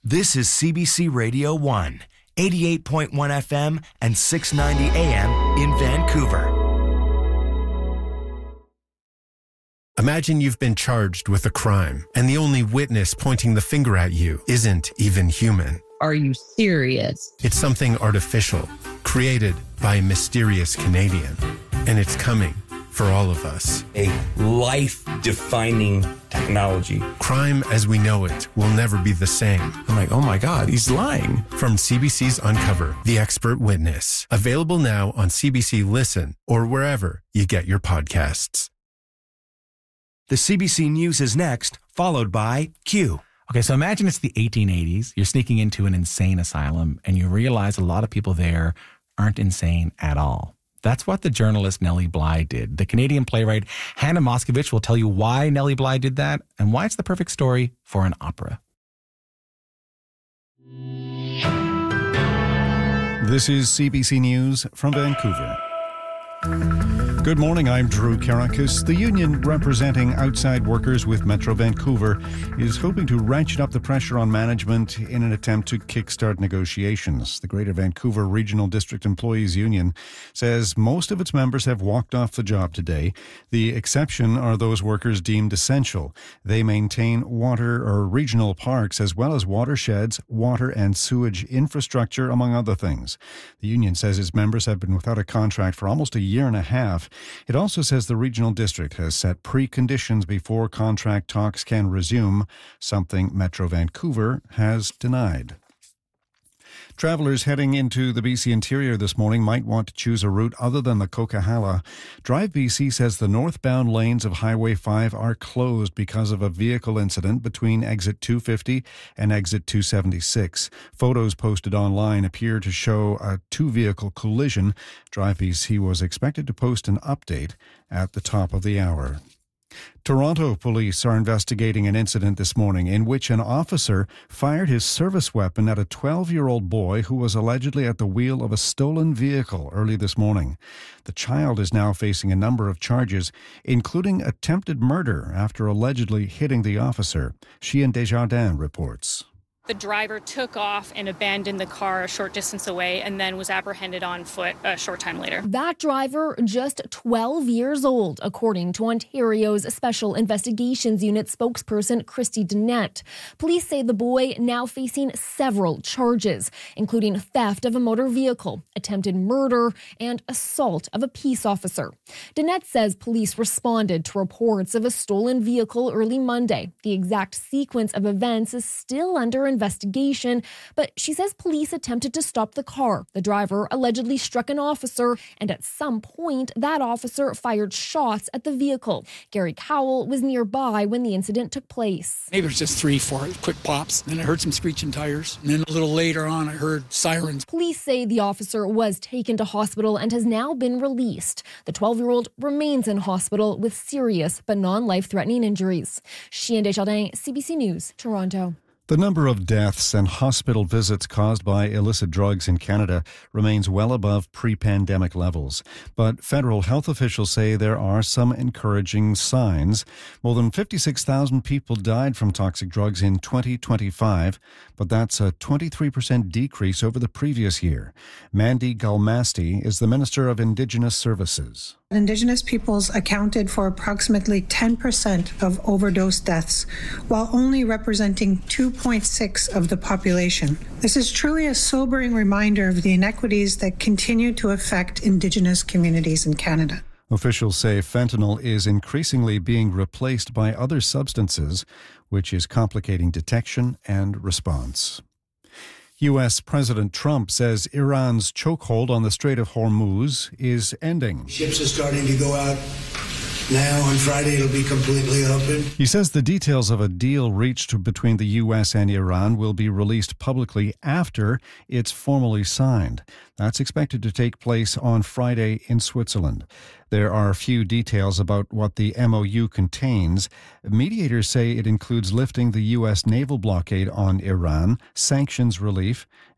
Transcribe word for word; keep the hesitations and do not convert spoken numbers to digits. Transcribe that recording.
This is C B C Radio one, eighty-eight point one F M and six ninety A M in Vancouver. Imagine you've been charged with a crime, and the only witness pointing the finger at you isn't even human. Are you serious? It's something artificial, created by a mysterious Canadian, and it's coming for all of us. A life-defining technology. Crime as we know it will never be the same. I'm like, oh my God, he's lying. From C B C's Uncover, The Expert Witness. Available now on C B C Listen or wherever you get your podcasts. The C B C News is next, followed by Q. Okay, so imagine it's the eighteen eighties. You're sneaking into an insane asylum, and you realize a lot of people there aren't insane at all. That's what the journalist Nellie Bly did. The Canadian playwright Hannah Moscovich will tell you why Nellie Bly did that and why it's the perfect story for an opera. This is C B C News from Vancouver. Good morning, I'm Drew Karakis. The union representing outside workers with Metro Vancouver is hoping to ratchet up the pressure on management in an attempt to kickstart negotiations. The Greater Vancouver Regional District Employees Union says most of its members have walked off the job today. The exception are those workers deemed essential. They maintain water or regional parks as well as watersheds, water and sewage infrastructure, among other things. The union says its members have been without a contract for almost a year and a half. It also says the regional district has set preconditions before contract talks can resume, something Metro Vancouver has denied. Travelers heading into the B C interior this morning might want to choose a route other than the Coquihalla. Drive B C says the northbound lanes of Highway five are closed because of a vehicle incident between exit two fifty and exit two seventy-six. Photos posted online appear to show a two-vehicle collision. Drive B C was expected to post an update at the top of the hour. Toronto police are investigating an incident this morning in which an officer fired his service weapon at a twelve-year-old boy who was allegedly at the wheel of a stolen vehicle early this morning. The child is now facing a number of charges, including attempted murder after allegedly hitting the officer. Chien Desjardins reports. The driver took off and abandoned the car a short distance away and then was apprehended on foot a short time later. That driver, just twelve years old, according to Ontario's Special Investigations Unit spokesperson Christy Dennett. Police say the boy now facing several charges, including theft of a motor vehicle, attempted murder, and assault of a peace officer. Dennett says police responded to reports of a stolen vehicle early Monday. The exact sequence of events is still under investigation. investigation, but she says police attempted to stop the car. The driver allegedly struck an officer, and at some point, that officer fired shots at the vehicle. Gary Cowell was nearby when the incident took place. Maybe it was just three, four quick pops. Then I heard some screeching tires. And then a little later on, I heard sirens. Police say the officer was taken to hospital and has now been released. The twelve-year-old remains in hospital with serious but non-life-threatening injuries. Chien Desjardins, C B C News, Toronto. The number of deaths and hospital visits caused by illicit drugs in Canada remains well above pre-pandemic levels. But federal health officials say there are some encouraging signs. More than fifty-six thousand people died from toxic drugs in twenty twenty-five, but that's a twenty-three percent decrease over the previous year. Mandy Galmasti is the Minister of Indigenous Services. Indigenous peoples accounted for approximately ten percent of overdose deaths, while only representing two point six of the population. This is truly a sobering reminder of the inequities that continue to affect Indigenous communities in Canada. Officials say fentanyl is increasingly being replaced by other substances, which is complicating detection and response. U S. President Trump says Iran's chokehold on the Strait of Hormuz is ending. Ships are starting to go out now. On Friday, it'll be completely open. He says the details of a deal reached between the U S and Iran will be released publicly after it's formally signed. That's expected to take place on Friday in Switzerland. There are few details about what the M O U contains. Mediators say it includes lifting the U S naval blockade on Iran, sanctions relief,